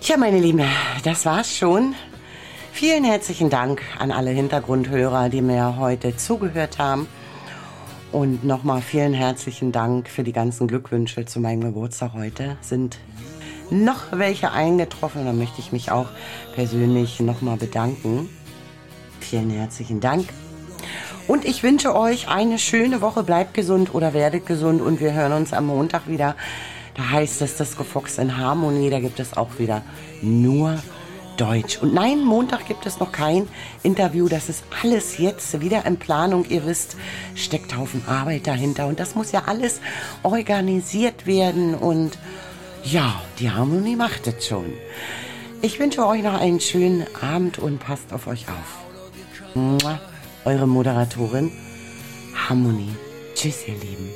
Tja, meine Lieben, das war's schon. Vielen herzlichen Dank an alle Hintergrundhörer, die mir heute zugehört haben. Und nochmal vielen herzlichen Dank für die ganzen Glückwünsche zu meinem Geburtstag heute. Sind noch welche eingetroffen, da möchte ich mich auch persönlich nochmal bedanken. Vielen herzlichen Dank. Und ich wünsche euch eine schöne Woche. Bleibt gesund oder werdet gesund und wir hören uns am Montag wieder. Da heißt es Disco Fox in Harmonie, da gibt es auch wieder nur Deutsch. Und nein, Montag gibt es noch kein Interview, das ist alles jetzt wieder in Planung. Ihr wisst, steckt Haufen Arbeit dahinter und das muss ja alles organisiert werden und ja, die Harmonie macht es schon. Ich wünsche euch noch einen schönen Abend und passt auf euch auf. Eure Moderatorin Harmonie. Tschüss, ihr Lieben.